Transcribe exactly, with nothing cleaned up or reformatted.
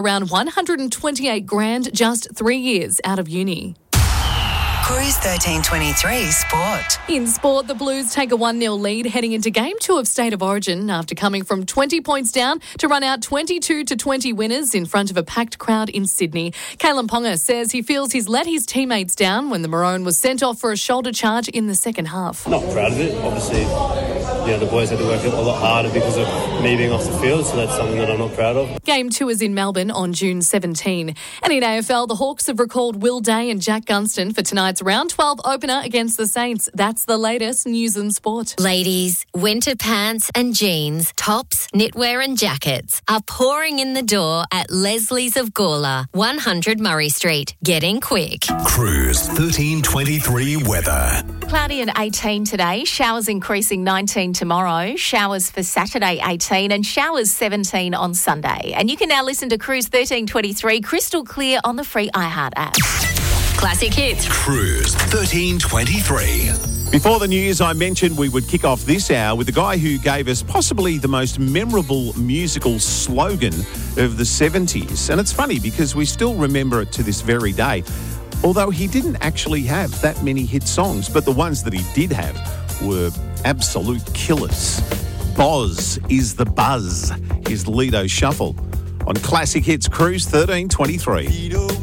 Around one hundred twenty-eight grand just three years out of uni. Cruise thirteen twenty-three Sport. In sport, the Blues take a one nil lead heading into Game two of State of Origin after coming from twenty points down to run out twenty-two to twenty winners in front of a packed crowd in Sydney. Kalen Ponga says he feels he's let his teammates down when the Maroon was sent off for a shoulder charge in the second half. Not proud of it. Obviously, you know, the boys had to work a lot harder because of me being off the field, so that's something that I'm not proud of. Game two is in Melbourne on June seventeenth. And in A F L, the Hawks have recalled Will Day and Jack Gunston for tonight's round twelve opener against the Saints. That's the latest news and sport. Ladies, winter pants and jeans, tops, knitwear and jackets are pouring in the door at Leslie's of Gawler, one hundred Murray Street. Get in quick. Cruise thirteen twenty-three weather. Cloudy and eighteen today, showers increasing nineteen tomorrow, showers for Saturday eighteen and showers seventeen on Sunday. And you can now listen to Cruise thirteen twenty-three crystal clear on the free iHeart app. Classic hits. Cruise thirteen twenty-three. Before the news, I mentioned we would kick off this hour with the guy who gave us possibly the most memorable musical slogan of the seventies. And it's funny because we still remember it to this very day. Although he didn't actually have that many hit songs, but the ones that he did have were absolute killers. Boz is the buzz, is Lido Shuffle on Classic Hits Cruise thirteen twenty-three.